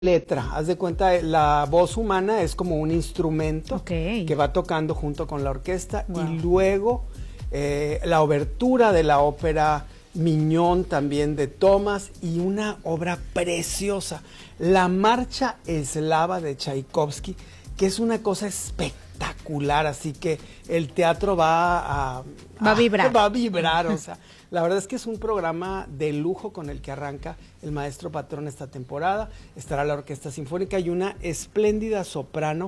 letra. Haz de cuenta, la voz humana es como un instrumento que va tocando junto con la orquesta, y luego la obertura de la ópera Miñón también de Thomas, y una obra preciosa, la Marcha Eslava de Tchaikovsky, que es una cosa espectacular, así que el teatro va a vibrar. Va a vibrar, o sea, la verdad es que es un programa de lujo con el que arranca el maestro patrón esta temporada. Estará la Orquesta Sinfónica y una espléndida soprano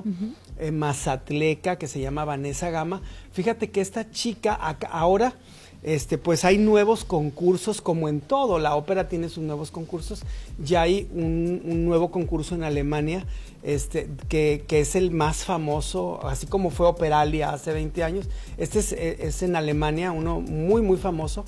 mazatleca que se llama Vanessa Gama. Fíjate que esta chica ahora, pues hay nuevos concursos, como en todo, la ópera tiene sus nuevos concursos. Ya hay un nuevo concurso en Alemania, que es el más famoso, así como fue Operalia hace 20 años. Es en Alemania, uno muy, muy famoso,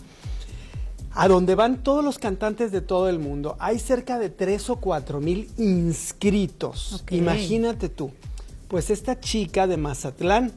a donde van todos los cantantes de todo el mundo. Hay cerca de 3 o 4 mil inscritos. Imagínate tú. Pues esta chica de Mazatlán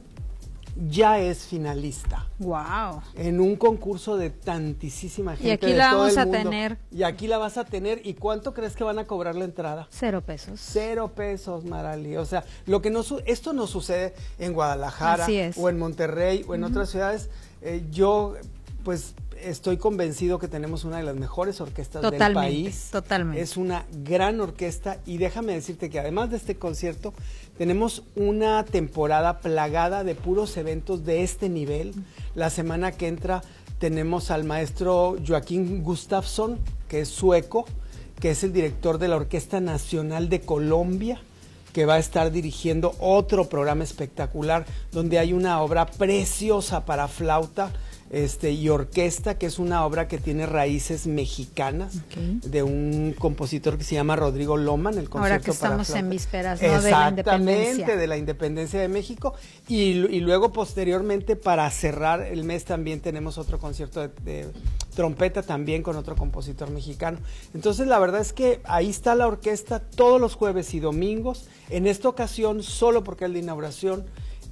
ya es finalista. Wow. En un concurso de tantísima gente. Y aquí la vamos a tener. Y aquí la vas a tener. ¿Y cuánto crees que van a cobrar la entrada? 0 pesos. 0 pesos, Marali. O sea, esto no sucede en Guadalajara o en Monterrey o en otras ciudades. Yo, pues, estoy convencido que tenemos una de las mejores orquestas del país. Totalmente. Es una gran orquesta, y déjame decirte que además de este concierto, tenemos una temporada plagada de puros eventos de este nivel. La semana que entra tenemos al maestro Joaquín Gustafsson, que es sueco, que es el director de la Orquesta Nacional de Colombia, que va a estar dirigiendo otro programa espectacular, donde hay una obra preciosa para flauta y orquesta, que es una obra que tiene raíces mexicanas, de un compositor que se llama Rodrigo Loman, el concierto. Ahora que estamos para en vísperas, ¿no?, exactamente, de la independencia de México, y luego posteriormente, para cerrar el mes, también tenemos otro concierto de trompeta, también con otro compositor mexicano. Entonces la verdad es que ahí está la orquesta todos los jueves y domingos, en esta ocasión solo porque es la inauguración,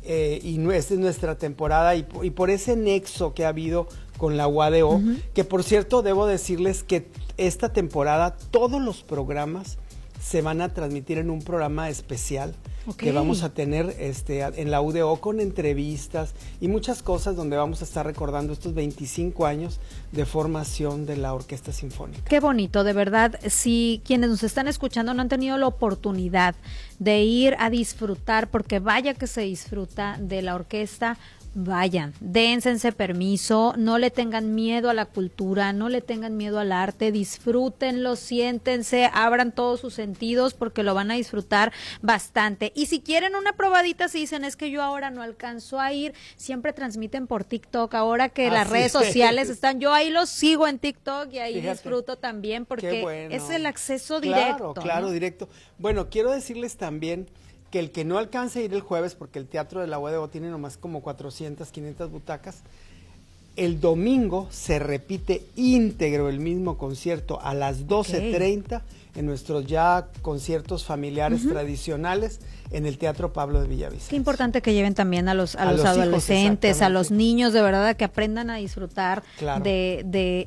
y esta es nuestra temporada, y por ese nexo que ha habido con la UADO, que por cierto debo decirles que esta temporada todos los programas se van a transmitir en un programa especial que vamos a tener en la UDO, con entrevistas y muchas cosas, donde vamos a estar recordando estos 25 años de formación de la Orquesta Sinfónica. Qué bonito, de verdad. Si quienes nos están escuchando no han tenido la oportunidad de ir a disfrutar, porque vaya que se disfruta de la orquesta, vayan, dénse permiso, no le tengan miedo a la cultura, no le tengan miedo al arte, disfrútenlo, siéntense, abran todos sus sentidos, porque lo van a disfrutar bastante. Y si quieren una probadita, si dicen, es que yo ahora no alcanzo a ir, siempre transmiten por TikTok, ahora que las redes sociales están, yo ahí los sigo en TikTok y ahí disfruto también, porque es el acceso directo. Claro, ¿no? directo. Bueno, quiero decirles también que el que no alcance a ir el jueves, porque el Teatro de la UADO tiene nomás como 400, 500 butacas, el domingo se repite íntegro el mismo concierto a las 12:30 en nuestros ya conciertos familiares tradicionales en el Teatro Pablo de Villavicencio. Qué importante que lleven también a los adolescentes, a los niños, de verdad, que aprendan a disfrutar de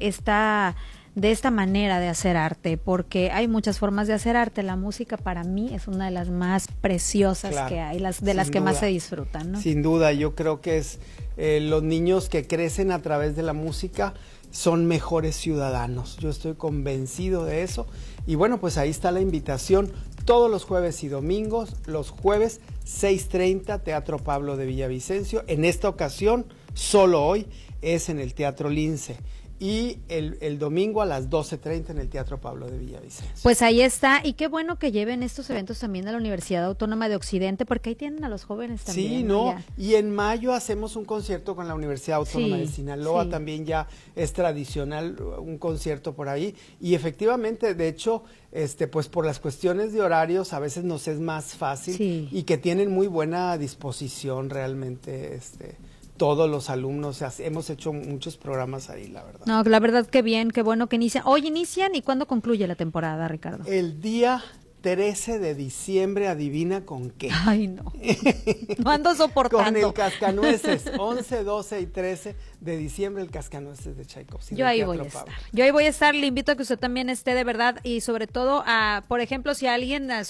esta manera de hacer arte, porque hay muchas formas de hacer arte. La música, para mí, es una de las más preciosas que hay, de las que más se disfrutan, ¿no? Sin duda, yo creo que es los niños que crecen a través de la música son mejores ciudadanos. Yo estoy convencido de eso. Y bueno, pues ahí está la invitación. Todos los jueves y domingos, los jueves 6:30, Teatro Pablo de Villavicencio. En esta ocasión, solo hoy, es en el Teatro Lince. Y el domingo a las 12:30 en el Teatro Pablo de Villavicencio. Pues ahí está, y qué bueno que lleven estos eventos también a la Universidad Autónoma de Occidente, porque ahí tienen a los jóvenes también. Sí, y en mayo hacemos un concierto con la Universidad Autónoma de Sinaloa, también ya es tradicional un concierto por ahí, y efectivamente, de hecho, pues por las cuestiones de horarios a veces nos es más fácil, y que tienen muy buena disposición realmente, todos los alumnos, hemos hecho muchos programas ahí, la verdad. No, la verdad que bien, qué bueno que inician. Hoy inician, ¿y cuándo concluye la temporada, Ricardo? El día 13 de diciembre, adivina con qué. Ay, no. No ando soportando. Con el Cascanueces, 11, 12 y 13 de diciembre, el Cascanueces de Tchaikovsky. Yo ahí voy a estar. Yo ahí voy a estar. Le invito a que usted también esté, de verdad, y sobre todo, por ejemplo, si alguien